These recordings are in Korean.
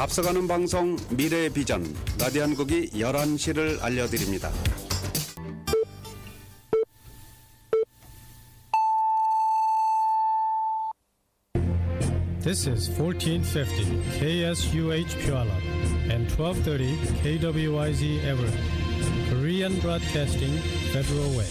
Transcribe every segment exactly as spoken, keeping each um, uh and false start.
앞서가는 방송 미래의 비전 라디안국이 열한 시를 알려드립니다. This is fourteen fifty K S U H Puyallup and twelve thirty K W I Z Everett, Korean Broadcasting Federal Way.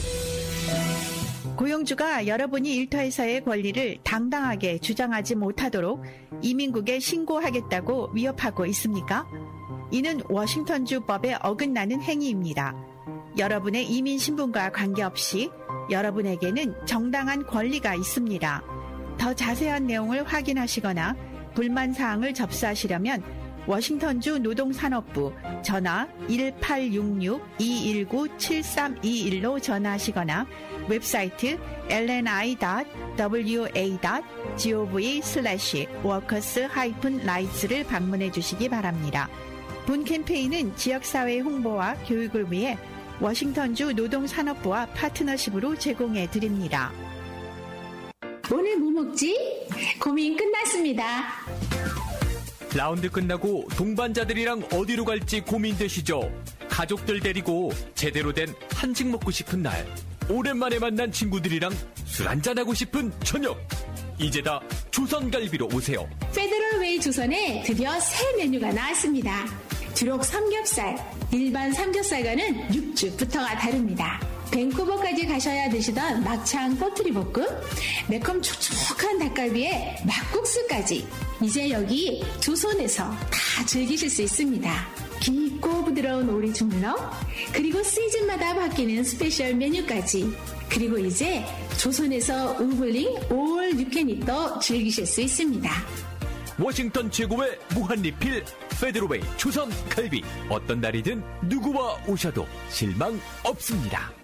고용주가 여러분이 일터에서의 권리를 당당하게 주장하지 못하도록 이민국에 신고하겠다고 위협하고 있습니까? 이는 워싱턴주 법에 어긋나는 행위입니다. 여러분의 이민 신분과 관계없이 여러분에게는 정당한 권리가 있습니다. 더 자세한 내용을 확인하시거나 불만사항을 접수하시려면 워싱턴주 노동산업부 전화 일팔육육 이일구 칠삼이일로 전화하시거나 웹사이트 엘엔아이 닷 더블유에이 닷 지오브이 슬래시 워커스 하이픈 라이츠를 방문해 주시기 바랍니다. 본 캠페인은 지역사회 홍보와 교육을 위해 워싱턴주 노동산업부와 파트너십으로 제공해 드립니다. 오늘 뭐 먹지? 고민 끝났습니다. 라운드 끝나고 동반자들이랑 어디로 갈지 고민되시죠? 가족들 데리고 제대로 된 한식 먹고 싶은 날, 오랜만에 만난 친구들이랑 술 한잔하고 싶은 저녁, 이제 다 조선갈비로 오세요. 페더럴웨이 조선에 드디어 새 메뉴가 나왔습니다. 주록 삼겹살, 일반 삼겹살과는 육즙부터가 다릅니다. 밴쿠버까지 가셔야 드시던 막창 꼬투리 볶음, 매콤 촉촉한 닭갈비에 막국수까지 이제 여기 조선에서 다 즐기실 수 있습니다. 깊고 부드러운 오리 주물럭, 그리고 시즌마다 바뀌는 스페셜 메뉴까지, 그리고 이제 조선에서 우블링 올 유캔잇도 즐기실 수 있습니다. 워싱턴 최고의 무한리필 페더럴웨이 조선 갈비, 어떤 날이든 누구와 오셔도 실망 없습니다.